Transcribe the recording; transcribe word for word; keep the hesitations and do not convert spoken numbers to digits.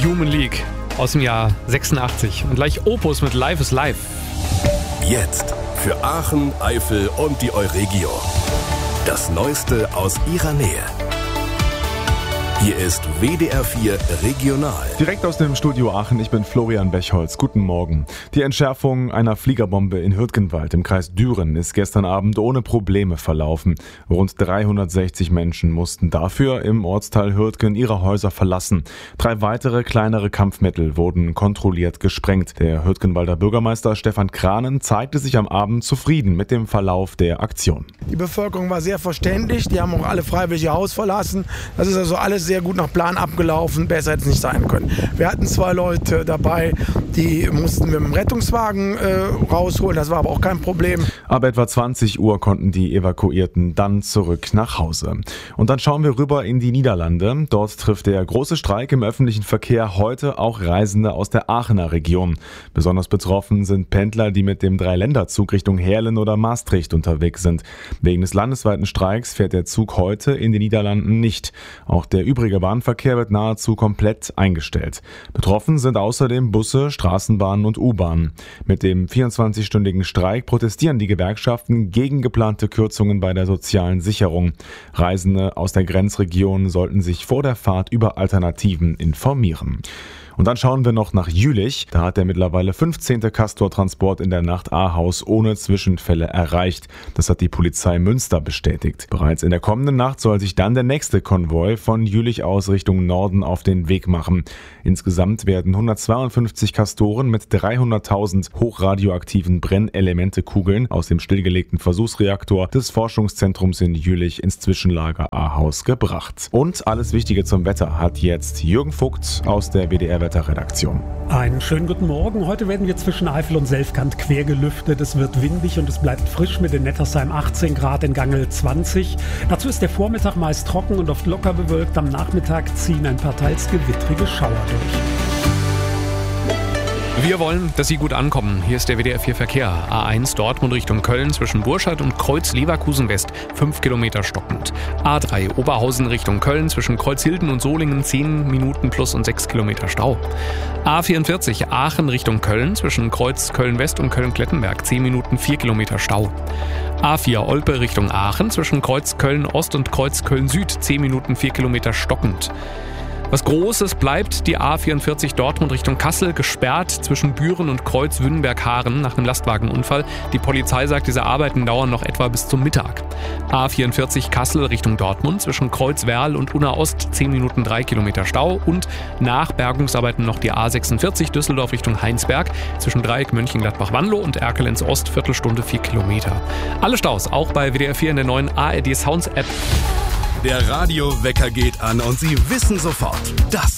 Human League aus dem Jahr sechsundachtzig. Und gleich Opus mit Life is Life. Jetzt für Aachen, Eifel und die Euregio. Das Neueste aus ihrer Nähe. Hier ist W D R vier Regional. Direkt aus dem Studio Aachen, ich bin Florian Bechholz. Guten Morgen. Die Entschärfung einer Fliegerbombe in Hürtgenwald im Kreis Düren ist gestern Abend ohne Probleme verlaufen. Rund dreihundertsechzig Menschen mussten dafür im Ortsteil Hürtgen ihre Häuser verlassen. Drei weitere kleinere Kampfmittel wurden kontrolliert gesprengt. Der Hürtgenwalder Bürgermeister Stefan Kranen zeigte sich am Abend zufrieden mit dem Verlauf der Aktion. Die Bevölkerung war sehr verständlich, die haben auch alle freiwillig ihr Haus verlassen. Das ist also alles sehr gut nach Plan abgelaufen, besser hätte es nicht sein können. Wir hatten zwei Leute dabei, die mussten wir mit dem Rettungswagen äh, rausholen, das war aber auch kein Problem. Ab etwa zwanzig Uhr konnten die Evakuierten dann zurück nach Hause. Und dann schauen wir rüber in die Niederlande. Dort trifft der große Streik im öffentlichen Verkehr heute auch Reisende aus der Aachener Region. Besonders betroffen sind Pendler, die mit dem Dreiländerzug Richtung Heerlen oder Maastricht unterwegs sind. Wegen des landesweiten Streiks fährt der Zug heute in den Niederlanden nicht. Auch der übrige Bahnverkehr wird nahezu komplett eingestellt. Betroffen sind außerdem Busse, Straßenbahnen und U-Bahnen. Mit dem vierundzwanzigstündigen Streik protestieren die Gewerkschaften gegen geplante Kürzungen bei der sozialen Sicherung. Reisende aus der Grenzregion sollten sich vor der Fahrt über Alternativen informieren. Und dann schauen wir noch nach Jülich. Da hat der mittlerweile fünfzehnte Castor-Transport in der Nacht Ahaus ohne Zwischenfälle erreicht. Das hat die Polizei Münster bestätigt. Bereits in der kommenden Nacht soll sich dann der nächste Konvoi von Jülich aus Richtung Norden auf den Weg machen. Insgesamt werden hundertzweiundfünfzig Castoren mit dreihunderttausend hochradioaktiven Brennelementekugeln aus dem stillgelegten Versuchsreaktor des Forschungszentrums in Jülich ins Zwischenlager Ahaus gebracht. Und alles Wichtige zum Wetter hat jetzt Jürgen Vogt aus der W D R Wetterredaktion. Einen schönen guten Morgen. Heute werden wir zwischen Eifel und Selfkant quer gelüftet. Es wird windig und es bleibt frisch mit in Nettersheim achtzehn Grad, in Gangel zwanzig. Dazu ist der Vormittag meist trocken und oft locker bewölkt. Am Nachmittag ziehen ein paar teils gewittrige Schauer durch. Wir wollen, dass Sie gut ankommen. Hier ist der W D R vier Verkehr. A eins Dortmund Richtung Köln zwischen Burscheid und Kreuz Leverkusen West fünf Kilometer stockend. A drei Oberhausen Richtung Köln zwischen Kreuzhilden und Solingen zehn Minuten plus und sechs Kilometer Stau. A vierundvierzig Aachen Richtung Köln zwischen Kreuz Köln West und Köln-Klettenberg zehn Minuten vier Kilometer Stau. A vier Olpe Richtung Aachen zwischen Kreuz Köln Ost und Kreuz Köln Süd zehn Minuten vier Kilometer stockend. Was Großes bleibt die A vierundvierzig Dortmund Richtung Kassel gesperrt zwischen Büren und Kreuz Wünnenberg-Haaren nach einem Lastwagenunfall. Die Polizei sagt, diese Arbeiten dauern noch etwa bis zum Mittag. A vierundvierzig Kassel Richtung Dortmund zwischen Kreuz Werl und Unna Ost zehn Minuten drei Kilometer Stau und nach Bergungsarbeiten noch die A sechsundvierzig Düsseldorf Richtung Heinsberg zwischen Dreieck Mönchengladbach-Wanlo und Erkelenz Ost Viertelstunde vier Kilometer. Alle Staus auch bei W D R vier in der neuen A R D Sounds App. Der Radiowecker geht an und Sie wissen sofort, das